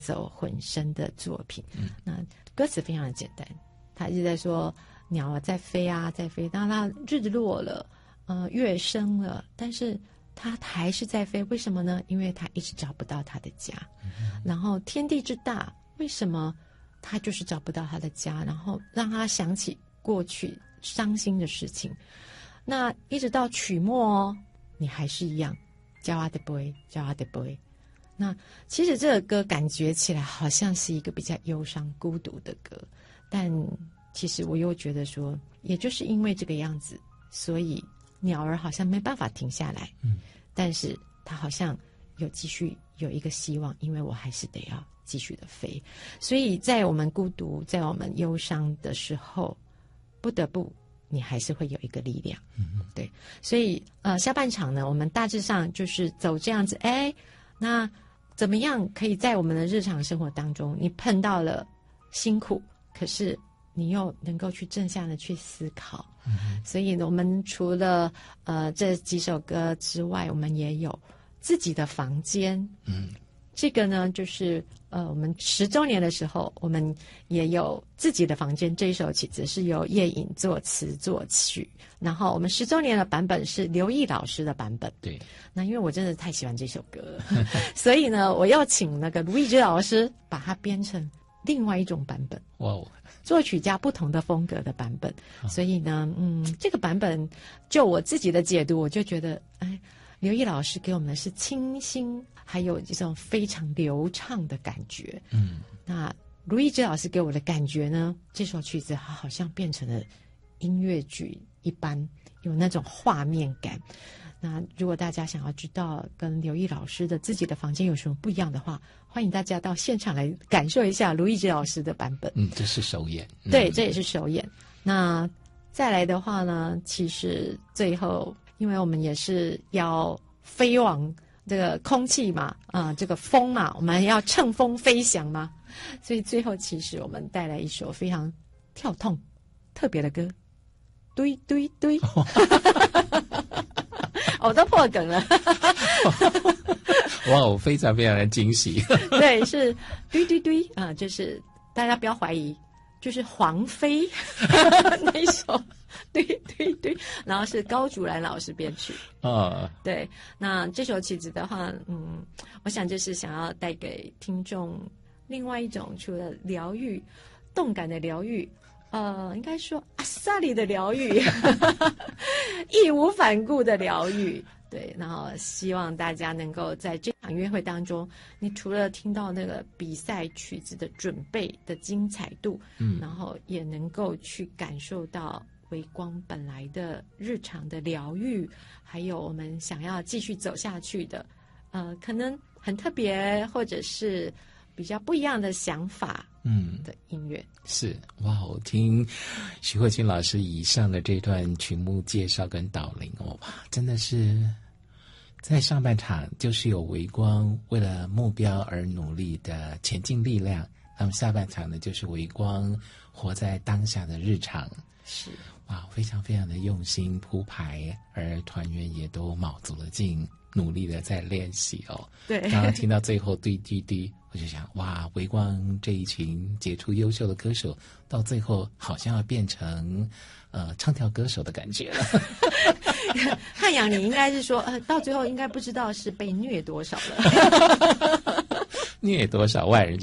奏混声的作品。那歌词非常的简单，他一直在说鸟啊在飞啊在飞，当它日落了，月升了，但是它还是在飞，为什么呢？因为它一直找不到它的家。然后天地之大，为什么他就是找不到他的家？然后让他想起过去伤心的事情。那一直到曲末哦，你还是一样，叫阿的 boy， 叫阿的 boy。那其实这个歌感觉起来好像是一个比较忧伤、孤独的歌，但其实我又觉得说，也就是因为这个样子，所以鸟儿好像没办法停下来。但是它好像继续有一个希望，因为我还是得要继续的飞。所以在我们孤独，在我们忧伤的时候，不得不你还是会有一个力量。对。所以下半场呢，我们大致上就是走这样子。那怎么样可以在我们的日常生活当中，你碰到了辛苦，可是你又能够去正向的去思考。所以呢，我们除了这几首歌之外，我们也有自己的房间。这个呢就是我们10周年的时候，我们也有自己的房间。这一首曲子是由叶颖作词作曲，然后我们10周年的版本是刘毅老师的版本。 对， 那因为我真的太喜欢这首歌了所以呢，我要请那个卢艺之老师把它编成另外一种版本。 哇哦， 作曲家不同的风格的版本。所以呢，这个版本就我自己的解读，我就觉得，刘毅老师给我们的是清新，还有这种非常流畅的感觉。那卢艺之老师给我的感觉呢，这首曲子好像变成了音乐剧一般，有那种画面感。那如果大家想要知道跟刘毅老师的自己的房间有什么不一样的话，欢迎大家到现场来感受一下卢艺之老师的版本。 这是首演。 对，这也是首演。那再来的话呢，其实最后因为我们也是要飞往这个空气嘛，这个风嘛，我们要乘风飞翔嘛，所以最后其实我们带来一首非常跳痛特别的歌，堆堆堆我都破梗了哇，非常非常的惊喜对，是堆堆堆就是大家不要怀疑，就是黄飞那一首对对对，然后是高竹兰老师编曲。对，那这首曲子的话，我想就是想要带给听众另外一种除了疗愈、动感的疗愈，应该说阿萨里的疗愈义无反顾的疗愈。对，然后希望大家能够在这场音乐会当中，你除了听到那个比赛曲子的准备的精彩度，然后也能够去感受到微光本来的日常的疗愈，还有我们想要继续走下去的，可能很特别或者是比较不一样的想法的音乐。 是，哇，我听徐慧清老师以上的这段曲目介绍跟导聆，哇，真的是在上半场就是有微光为了目标而努力的前进力量，那么下半场呢就是微光活在当下的日常。 是， 哇，非常非常的用心铺排，而团员也都卯足了劲，努力的在练习哦。 对， 刚刚听到最后滴滴滴，我就想，哇，微光这一群杰出优秀的歌手，到最后好像要变成唱跳歌手的感觉了。 汉阳，你应该是说，到最后应该不知道是被虐多少了， 虐多少外人。